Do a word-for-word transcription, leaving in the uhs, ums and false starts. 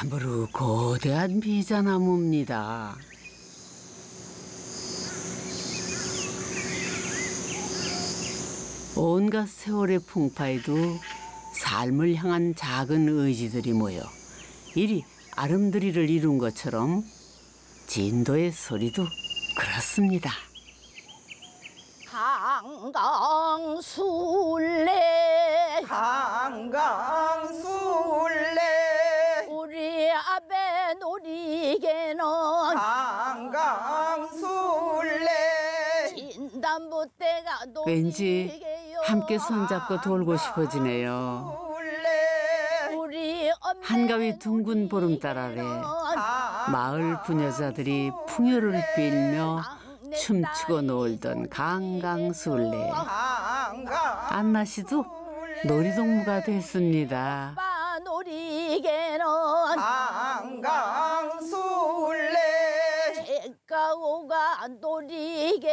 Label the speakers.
Speaker 1: 참으로 거대한 비자나무입니다. 온갖 세월의 풍파에도 삶을 향한 작은 의지들이 모여 이리 아름드리를 이룬 것처럼 진도의 소리도 그렇습니다.
Speaker 2: 강강술래
Speaker 3: 강강술래
Speaker 2: 우리 아베 놀이개는
Speaker 3: 강강술래
Speaker 2: 진단부 때가
Speaker 1: 왠지 함께 손잡고 돌고 싶어지네요.
Speaker 2: 우리
Speaker 1: 한가위 둥근 보름달 아래 마을 부녀자들이 풍요를 빌며 춤추고 놀던 강강술래. 안나 씨도 놀이동무가 됐습니다.
Speaker 2: 놀이개는
Speaker 3: 강강술래
Speaker 2: 제가오가 놀이개